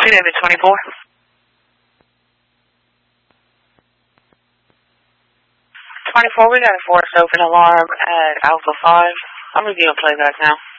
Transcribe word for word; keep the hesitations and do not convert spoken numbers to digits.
David twenty-four. twenty-four, we got a forced open alarm at Alpha five. I'm reviewing playback now.